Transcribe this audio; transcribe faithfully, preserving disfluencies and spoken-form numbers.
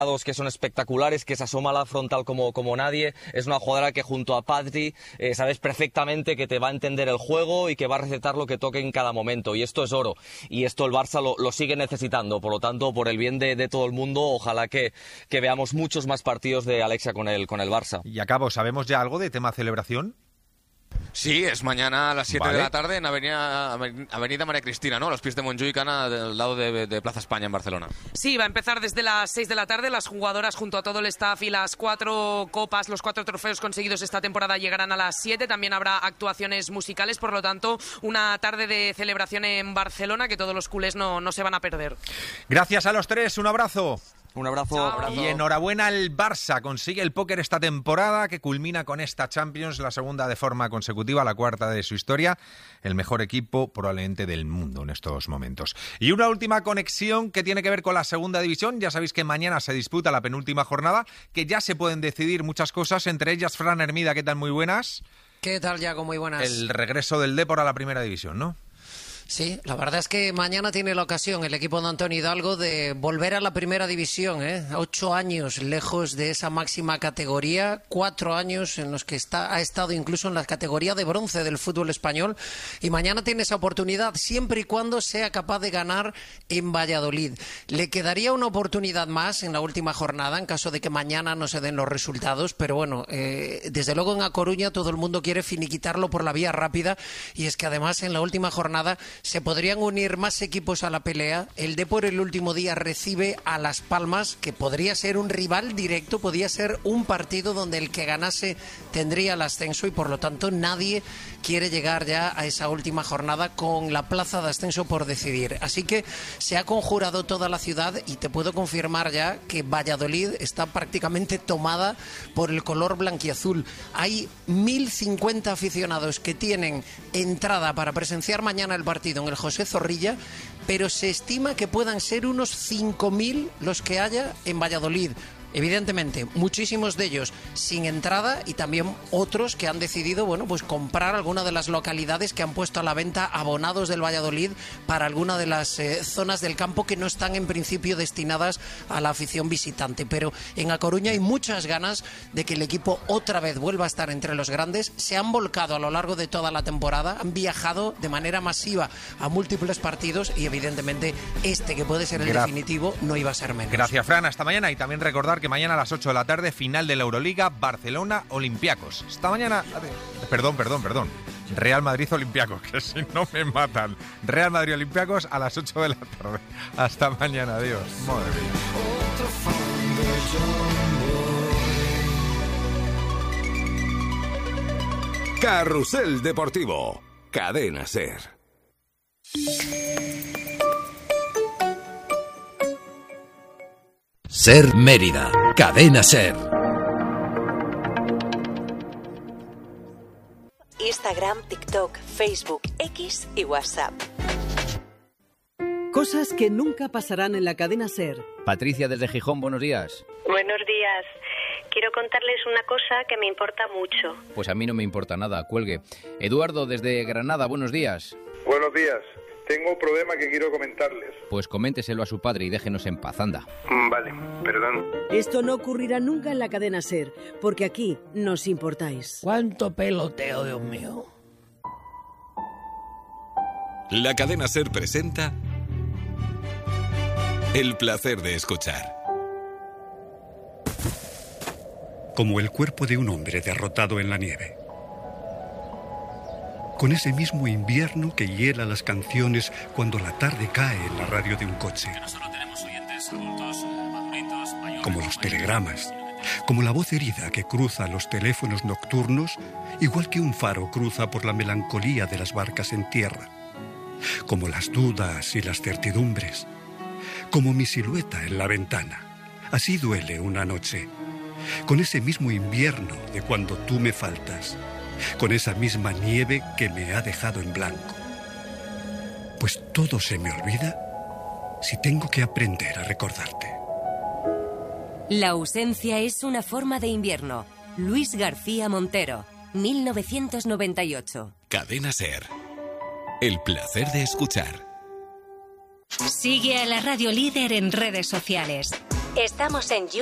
que son espectaculares, que se asoma a la frontal como, como nadie. Es una jugadora que junto a Patri eh, sabes perfectamente que te va a entender el juego y que va a recetar lo que toque en cada momento, y esto es oro, y esto el Barça lo, lo sigue necesitando. Por lo tanto, por el bien de, de todo el mundo, ojalá que, que veamos muchos más partidos de Alexia con el, con el Barça. Y acabo, ¿sabemos ya algo de tema celebración? Sí, es mañana a las siete vale. de la tarde en Avenida, Avenida María Cristina, ¿no? A los pies de Montjuïc, Ana, del lado de, de Plaza España en Barcelona. Sí, va a empezar desde las seis de la tarde. Las jugadoras junto a todo el staff y las cuatro copas, los cuatro trofeos conseguidos esta temporada llegarán a las siete. También habrá actuaciones musicales, por lo tanto, una tarde de celebración en Barcelona que todos los culés no, no se van a perder. Gracias a los tres, un abrazo. Un abrazo. Chao. Y enhorabuena al Barça, consigue el póker esta temporada que culmina con esta Champions, la segunda de forma consecutiva, la cuarta de su historia, el mejor equipo probablemente del mundo en estos momentos. Y una última conexión que tiene que ver con la segunda división. Ya sabéis que mañana se disputa la penúltima jornada, que ya se pueden decidir muchas cosas, entre ellas Fran Hermida, ¿qué tal? Muy buenas. ¿Qué tal, Yago? Muy buenas. El regreso del Depor a la primera división, ¿no? Sí, la verdad es que mañana tiene la ocasión el equipo de Antonio Hidalgo de volver a la primera división, ¿eh? Ocho años lejos de esa máxima categoría, cuatro años en los que está, ha estado incluso en la categoría de bronce del fútbol español, y mañana tiene esa oportunidad siempre y cuando sea capaz de ganar en Valladolid. Le quedaría una oportunidad más en la última jornada en caso de que mañana no se den los resultados, pero bueno, eh, desde luego en A Coruña todo el mundo quiere finiquitarlo por la vía rápida, y es que además en la última jornada se podrían unir más equipos a la pelea. El Depor el último día recibe a Las Palmas, que podría ser un rival directo, podría ser un partido donde el que ganase tendría el ascenso, y por lo tanto nadie quiere llegar ya a esa última jornada con la plaza de ascenso por decidir. Así que se ha conjurado toda la ciudad, y te puedo confirmar ya que Valladolid está prácticamente tomada por el color blanquiazul. Hay mil cincuenta aficionados que tienen entrada para presenciar mañana el partido en el José Zorrilla, pero se estima que puedan ser unos cinco mil los que haya en Valladolid. Evidentemente, muchísimos de ellos sin entrada, y también otros que han decidido, bueno, pues comprar alguna de las localidades que han puesto a la venta abonados del Valladolid para alguna de las eh, zonas del campo que no están en principio destinadas a la afición visitante. Pero en A Coruña hay muchas ganas de que el equipo otra vez vuelva a estar entre los grandes. Se han volcado a lo largo de toda la temporada, han viajado de manera masiva a múltiples partidos, y evidentemente este, que puede ser el Gra- definitivo, no iba a ser menos. Gracias, Fran, hasta mañana. Y también recordar que mañana a las ocho de la tarde, final de la Euroliga, Barcelona-Olympiacos. Hasta mañana. Perdón, perdón, perdón. Real Madrid-Olympiacos, que si no me matan. Real Madrid-Olympiacos a las ocho de la tarde. Hasta mañana, adiós. Madre mía. Carrusel Deportivo. Cadena SER. SER Mérida, Cadena SER. Instagram, TikTok, Facebook, X y WhatsApp. Cosas que nunca pasarán en la cadena SER. Patricia desde Gijón, buenos días. Buenos días. Quiero contarles una cosa que me importa mucho. Pues a mí no me importa nada, cuelgue. Eduardo desde Granada, buenos días. Buenos días. Tengo un problema que quiero comentarles. Pues coménteselo a su padre y déjenos en paz, anda. Vale, perdón. Esto no ocurrirá nunca en la cadena SER, porque aquí nos importáis. ¡Cuánto peloteo, Dios mío! La cadena SER presenta El placer de escuchar. Como el cuerpo de un hombre derrotado en la nieve. Con ese mismo invierno que hiela las canciones cuando la tarde cae en la radio de un coche. Que no solo tenemos oyentes adultos, maduritos, mayores, como los telegramas, como la voz herida que cruza los teléfonos nocturnos, igual que un faro cruza por la melancolía de las barcas en tierra. Como las dudas y las certidumbres. Como mi silueta en la ventana. Así duele una noche. Con ese mismo invierno de cuando tú me faltas. Con esa misma nieve que me ha dejado en blanco. Pues todo se me olvida si tengo que aprender a recordarte. La ausencia es una forma de invierno. Luis García Montero, mil novecientos noventa y ocho. Cadena SER. El placer de escuchar. Sigue a la Radio Líder en redes sociales. Estamos en